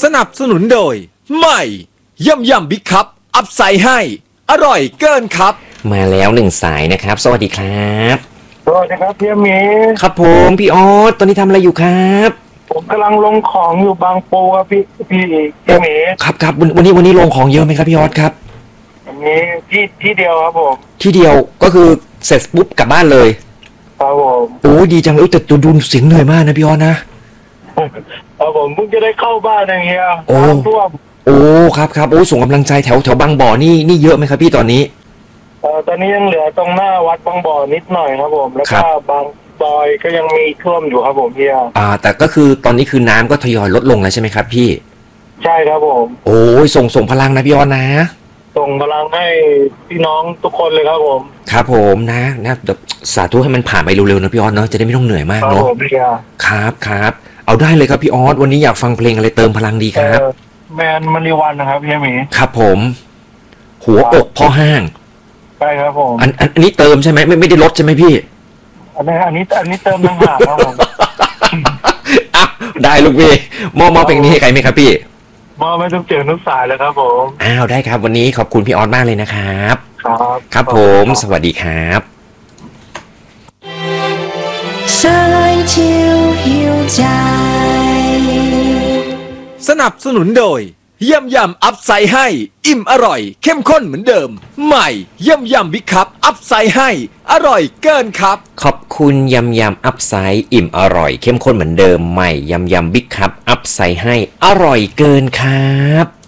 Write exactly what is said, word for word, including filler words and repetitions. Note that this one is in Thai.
สนับสนุนโดยใหม่ย่ำย่ำบิ๊กคัพอัพไซด์ให้อร่อยเกินครับมาแล้วหนึ่งสายนะครับสวัสดีครับสวัสดีครับพี่เมย์ครับผมพี่ออสตอนนี้ทำอะไรอยู่ครับผมกำลังลงของอยู่บางปูครับพี่พี่พี่เมย์ครับครับวันนี้วันนี้ลงของเยอะไหมครับพี่ออสครับวันนี้ที่ที่เดียวครับผมที่เดียวก็คือเสร็จปุ๊บกลับบ้านเลยครับผมโอ้ดีจังเลยแต่ดูเสียงเหนื่อยมากนะพี่ออสนะครับผมเพิ่งจะได้เข้าบ้านอย่างเงี้ยโอ้โอ้ครับครับโอ้ส่งกำลังใจแถวแถวบางบ่อนี่นี่เยอะไหมครับพี่ตอนนี้เออตอนนี้ยังเหลือตรงหน้าวัดบางบ่อนิดหน่อยครับผมแล้วก็บางซอยก็ยังมีท่วมอยู่ครับผมพี่อ่าแต่ก็คือตอนนี้คือน้ำก็ทยอยลดลงแล้วใช่ไหมครับพี่ใช่ครับผมโอ้ยส่งส่งพลังนะพี่ออสนะส่งพลังให้พี่น้องทุกคนเลยครับผมครับผมนะนะสาธุให้มันผ่านไปเร็วๆนะพี่ออสเนาะจะได้ไม่ต้องเหนื่อยมากเนาะครับครับเอาได้เลยครับพี่ออสวันนี้อยากฟังเพลงอะไรเติมพลังดีครับแมนมณีวันนะครับพี่เมย์ครับผมหัวอกพ่อห้างใช่ครับผมอันอันนี้เติมใช่ไหมไม่ไม่ได้ลดใช่ไหมพี่อันนี้อันนี้อันนี้เติมต่างหากครับผมอ่ะได้ลูกพี่มอบมอบเพลงนี้ให้ใครไหมครับพี่มอบไม่ต้องเจอทุกสายเลยครับผมอ้าวได้ครับวันนี้ขอบคุณพี่ออสมากเลยนะครับครับครับผมสวัสดีครับสายเที่ยวหิวใจสนับสนุนโดยย่ำยำอัพไซด์ให้อิ่มอร่อยเข้มข้นเหมือนเดิมใหม่ย่ำยำบิ๊กคัพอัพไซด์ให้อร่อยเกินครับขอบคุณยำยำอัพไซด์อิ่มอร่อยเข้มข้นเหมือนเดิมใหม่ยำยำบิ๊กคัพอัพไซด์ให้อร่อยเกินครับ